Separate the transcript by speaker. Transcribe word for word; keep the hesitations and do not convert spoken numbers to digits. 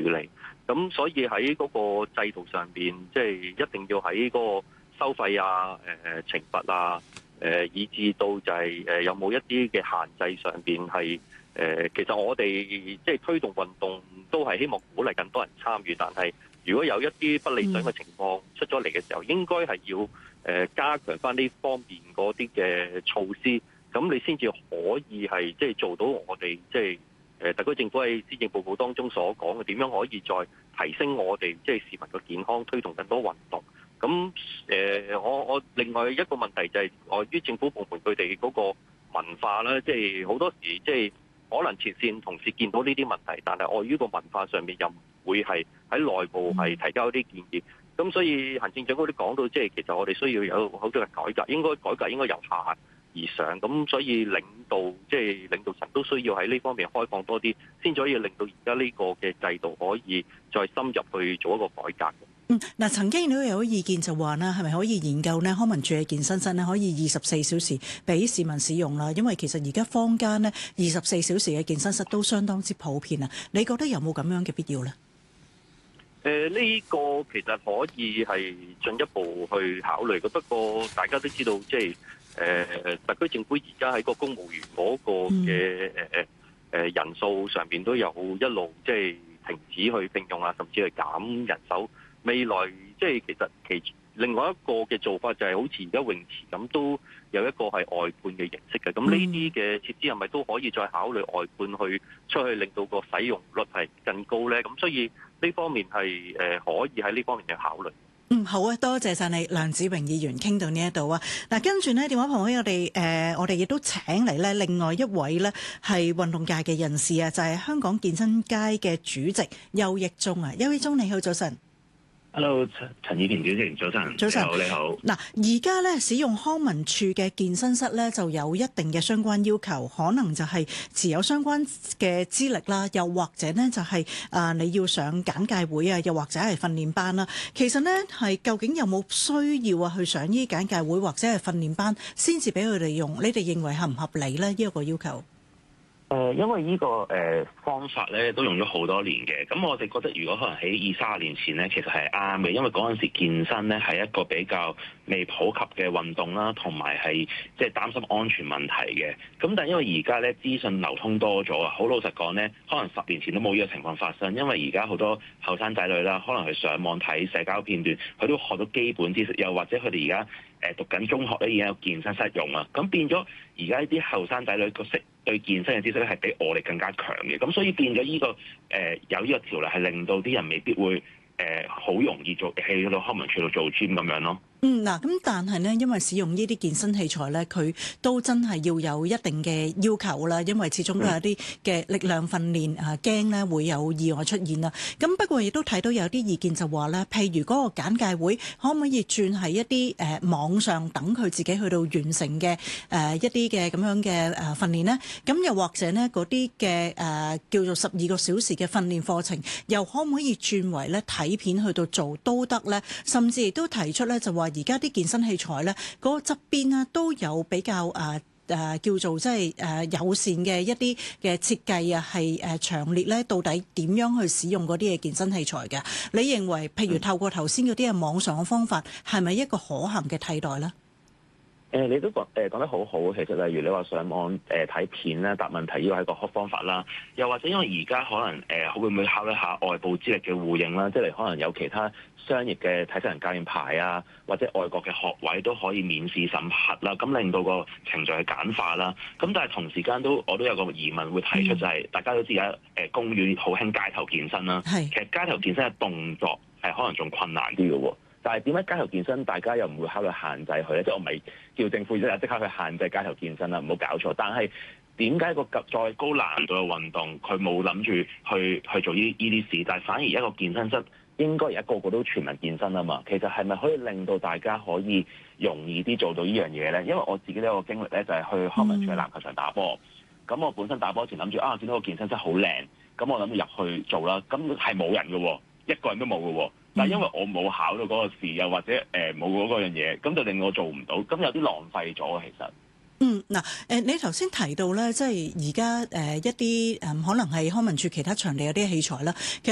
Speaker 1: 理。咁所以喺嗰個制度上邊，即係一定要喺嗰個收費啊、誒懲罰啊、誒以至到就係誒有冇一啲嘅限制上邊係誒，其實我哋即係推動運動都係希望鼓勵更多人參與，但係如果有一啲不理想嘅情況出咗嚟嘅時候，應該係要誒加強翻呢方面嗰啲嘅措施，咁你先至可以係即係做到我哋即係誒特區政府喺施政報告當中所講嘅點樣可以再提升我哋即係市民嘅健康，推動更多運動。咁誒，我我另外一個問題就係礙於政府部門佢哋嗰個文化啦，即係好多時即係可能前線同事見到呢啲問題，但係礙於個文化上面又唔會係喺內部係提交一啲建議。咁所以行政長官都講到，即係其實我哋需要有好多嘅改革，應該改革應該由下而上。咁所以領導即係領導層都需要喺呢方面開放多啲，先可以令到而家呢個嘅制度可以再深入去做一個改革。
Speaker 2: 嗯，嗱，曾經都有意見就話啦，係咪可以研究呢康文署嘅健身室呢可以二十四小時俾市民使用啦？因為其實而家坊間呢二十四小時嘅健身室都相當之普遍啊。你覺得有冇咁樣嘅必要呢？
Speaker 1: 誒、呃、呢、這個其實可以係進一步去考慮嘅，不過大家都知道，即係誒特區政府而家喺個公務員嗰個嘅誒誒人數上邊都有一路即係停止去聘用啊，甚至係減人手。未來即係其實其另外一個嘅做法就係好似而家泳池咁，都有一個係外判嘅形式嘅。咁呢啲嘅設施係咪都可以再考慮外判去出去，令到個使用率係更高咧？咁所以呢方面係誒可以喺呢方面嘅考慮。
Speaker 2: 嗯，好啊，多謝晒你，梁子穎議員傾到呢一度啊。嗱，跟住呢電話旁邊我哋誒、呃，我哋亦都請嚟咧另外一位呢係運動界嘅人士啊，就係、是、香港健身界嘅主席邱益忠啊。邱益忠你好，早晨。
Speaker 3: Hello， 陳以田主席，早晨。
Speaker 2: 早晨，
Speaker 3: 你好，你好。
Speaker 2: 嗱，而家咧使用康文署嘅健身室咧，就有一定嘅相關要求，可能就係持有相關嘅資歷啦，又或者呢就係啊你要上簡介會啊，又或者係訓練班啦。其實呢係究竟有冇需要啊去上呢啲簡介會或者係訓練班，先至俾佢哋用？你哋認為合唔合理咧？呢一個要求？
Speaker 3: 誒，因為呢個誒方法咧都用咗好多年嘅，咁我哋覺得如果可能喺二三十年前咧，其實係啱嘅，因為嗰陣時健身咧係一個比較未普及嘅運動啦，同埋係即係擔心安全問題嘅。咁但係因為而家咧資訊流通多咗啊，好老實講咧，可能十年前都冇呢個情況發生，因為而家好多後生仔女啦，可能係上網睇社交片段，佢都學到基本知識，又或者佢哋而家誒讀緊中學咧已經有健身室用啊，咁變咗而家啲後生仔女個識對健身嘅知識咧係比我哋更加強嘅，咁所以變咗呢、這個誒、呃、有呢個條例係令到啲人未必會誒好、呃、容易做去到康文署度做 gym 咁樣咯。
Speaker 2: 嗯，嗱，咁但係呢，因為使用呢啲健身器材咧，佢都真係要有一定嘅要求啦，因為始終都有啲嘅力量訓練啊，驚咧會有意外出現啦。咁不過亦都睇到有啲意見就話咧，譬如嗰個簡介會可唔可以轉係一啲誒、呃、網上等佢自己去到完成嘅誒、呃、一啲嘅咁樣嘅誒訓練呢？咁又或者呢，嗰啲嘅誒叫做十二個小時嘅訓練課程，又可唔可以轉為咧睇片去到做都得咧？甚至亦都提出咧就話，而家啲健身器材咧，嗰個側邊咧都有比較誒誒叫做即係誒友善嘅一啲嘅設計啊，係誒詳列咧到底點樣去使用嗰啲嘅健身器材嘅？你認為譬如透過頭先嗰啲嘅網上嘅方法，係咪一個可行嘅替代咧？
Speaker 3: 誒，你都講誒講得好好，其實例如你話上網誒睇片咧答問題，呢個係一個好方法啦。又或者因為而家可能誒會唔會考慮下外部資歷嘅互認啦？即係可能有其他商業嘅體適能教練牌啊，或者外國嘅學位都可以免試審核啦，咁令到個程序係簡化啦。咁但係同時間都我都有個疑問會提出，就係、是嗯、大家都知而家誒公園好興街頭健身啦，是其實街頭健身嘅動作係可能仲困難啲嘅喎。但係點解街頭健身大家又唔會考慮限制佢咧？即係我唔係叫政府即刻去限制街頭健身啦，唔好搞錯。但係點解個再高難度嘅運動佢冇諗住去去做呢呢啲事，但係反而一個健身室應該而家個個都全民健身啊嘛？其實係咪可以令到大家可以容易啲做到呢樣嘢咧？因為我自己都有個經歷咧，就係去康文署嘅籃球場打波。咁、嗯、我本身打波前諗住啊，見到個健身室好靚，咁我諗住入去做啦。咁係冇人嘅喎，一個人都冇嘅喎。但係因為我冇考到嗰個試，又或者誒冇嗰個樣嘢，咁就令我做唔到，咁有啲浪費咗其實。
Speaker 2: 嗯，嗱，誒，你頭先提到咧，即係而家誒一啲誒可能係康文署其他場地有啲器材啦。